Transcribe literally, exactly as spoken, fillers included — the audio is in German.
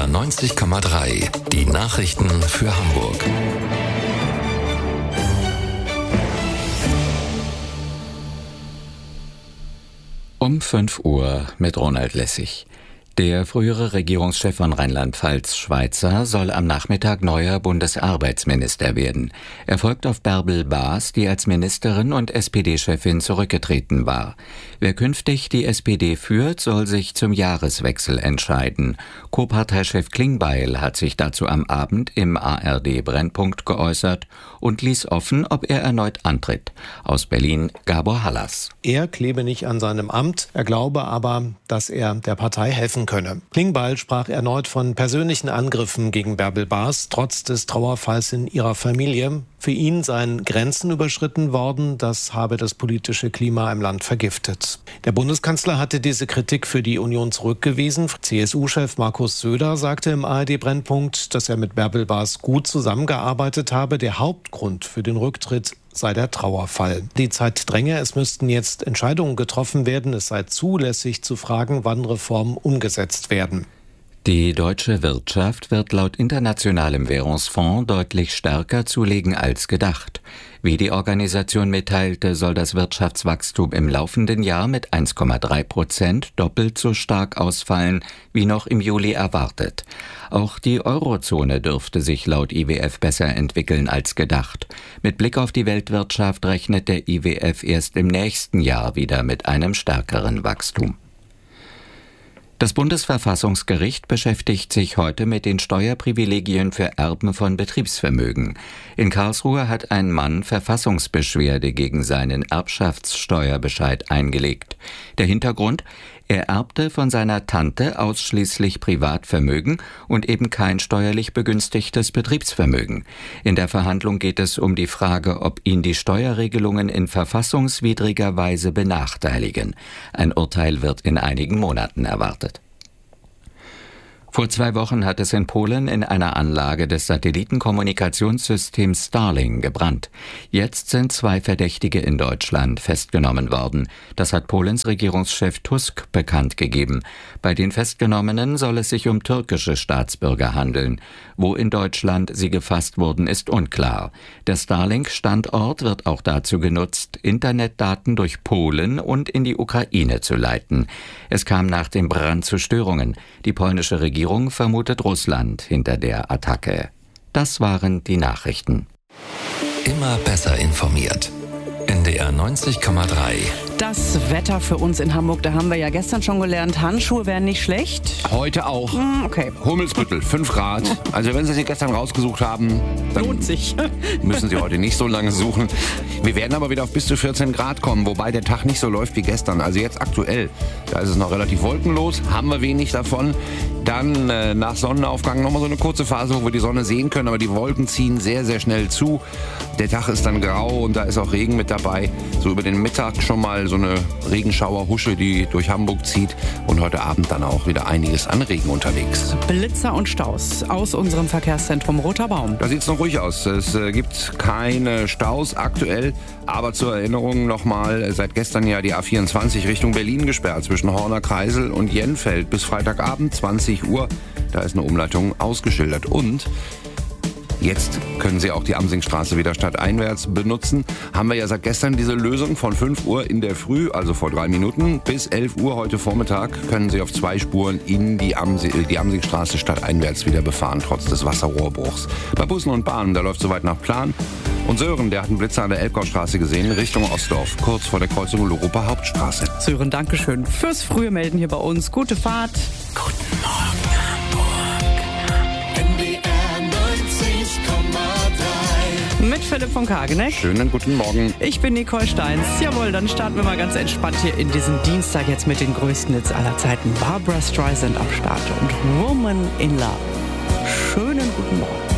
R neunzig Komma drei. Die Nachrichten für Hamburg. Um fünf Uhr mit Ronald Lessig. Der frühere Regierungschef von Rheinland-Pfalz, Schweizer, soll am Nachmittag neuer Bundesarbeitsminister werden. Er folgt auf Bärbel Baas, die als Ministerin und S P D-Chefin zurückgetreten war. Wer künftig die S P D führt, soll sich zum Jahreswechsel entscheiden. Co-Parteichef Klingbeil hat sich dazu am Abend im A R D-Brennpunkt geäußert und ließ offen, ob er erneut antritt. Aus Berlin Gabor Hallas. Er klebe nicht an seinem Amt, er glaube aber, dass er der Partei helfen könne. Klingbeil sprach erneut von persönlichen Angriffen gegen Bärbel Baas, trotz des Trauerfalls in ihrer Familie. Für ihn seien Grenzen überschritten worden, das habe das politische Klima im Land vergiftet. Der Bundeskanzler hatte diese Kritik für die Union zurückgewiesen. C S U-Chef Markus Söder sagte im A R D-Brennpunkt, dass er mit Bärbel Baas gut zusammengearbeitet habe. Der Hauptgrund für den Rücktritt sei der Trauerfall. Die Zeit dränge, es müssten jetzt Entscheidungen getroffen werden. Es sei zulässig zu fragen, wann Reformen umgesetzt werden. Die deutsche Wirtschaft wird laut Internationalem Währungsfonds deutlich stärker zulegen als gedacht. Wie die Organisation mitteilte, soll das Wirtschaftswachstum im laufenden Jahr mit eins Komma drei Prozent doppelt so stark ausfallen, wie noch im Juli erwartet. Auch die Eurozone dürfte sich laut I W F besser entwickeln als gedacht. Mit Blick auf die Weltwirtschaft rechnet der I W F erst im nächsten Jahr wieder mit einem stärkeren Wachstum. Das Bundesverfassungsgericht beschäftigt sich heute mit den Steuerprivilegien für Erben von Betriebsvermögen. In Karlsruhe hat ein Mann Verfassungsbeschwerde gegen seinen Erbschaftssteuerbescheid eingelegt. Der Hintergrund: Er erbte von seiner Tante ausschließlich Privatvermögen und eben kein steuerlich begünstigtes Betriebsvermögen. In der Verhandlung geht es um die Frage, ob ihn die Steuerregelungen in verfassungswidriger Weise benachteiligen. Ein Urteil wird in einigen Monaten erwartet. Vor zwei Wochen hat es in Polen in einer Anlage des Satellitenkommunikationssystems Starlink gebrannt. Jetzt sind zwei Verdächtige in Deutschland festgenommen worden. Das hat Polens Regierungschef Tusk bekannt gegeben. Bei den Festgenommenen soll es sich um türkische Staatsbürger handeln. Wo in Deutschland sie gefasst wurden, ist unklar. Der Starlink-Standort wird auch dazu genutzt, Internetdaten durch Polen und in die Ukraine zu leiten. Es kam nach dem Brand zu Störungen. Die polnische Regierung vermutet Russland hinter der Attacke. Das waren die Nachrichten. Immer besser informiert. N D R neunzig Komma drei. Das Wetter für uns in Hamburg, da haben wir ja gestern schon gelernt, Handschuhe wären nicht schlecht. Heute auch. Mm, okay. Hummelsbüttel, fünf Grad. Also wenn Sie sie gestern rausgesucht haben, dann lohnt sich. Müssen Sie heute nicht so lange suchen. Wir werden aber wieder auf bis zu vierzehn Grad kommen, wobei der Tag nicht so läuft wie gestern. Also jetzt aktuell, da ist es noch relativ wolkenlos, haben wir wenig davon. Dann äh, nach Sonnenaufgang nochmal so eine kurze Phase, wo wir die Sonne sehen können, aber die Wolken ziehen sehr, sehr schnell zu. Der Tag ist dann grau und da ist auch Regen mit dabei. So über den Mittag schon mal so eine Regenschauerhusche, die durch Hamburg zieht. Und heute Abend dann auch wieder einiges an Regen unterwegs. Blitzer und Staus aus unserem Verkehrszentrum Roter Baum. Da sieht es noch ruhig aus. Es äh, gibt keine Staus aktuell. Aber zur Erinnerung nochmal, seit gestern ja die A vierundzwanzig Richtung Berlin gesperrt. Zwischen Horner Kreisel und Jenfeld bis Freitagabend zwanzig Uhr. Da ist eine Umleitung ausgeschildert. Und jetzt können Sie auch die Amsingstraße wieder stadteinwärts benutzen. Haben wir ja seit gestern diese Lösung von fünf Uhr in der Früh, also vor drei Minuten, bis elf Uhr heute Vormittag können Sie auf zwei Spuren in die, Amsing, die Amsingstraße stadteinwärts wieder befahren, trotz des Wasserrohrbruchs. Bei Bussen und Bahnen, da läuft soweit nach Plan. Und Sören, der hat einen Blitzer an der Elbgaustraße gesehen, Richtung Ostdorf, kurz vor der Kreuzung Europa Hauptstraße. Sören, Dankeschön fürs frühe Melden hier bei uns. Gute Fahrt. Guten Morgen, Hamburg. N D R neunzig Komma drei. Mit Philipp von Kageneck. Schönen guten Morgen. Ich bin Nicole Steins. Jawohl, dann starten wir mal ganz entspannt hier in diesen Dienstag jetzt mit den größten Hits aller Zeiten. Barbra Streisand am Start und Woman in Love. Schönen guten Morgen.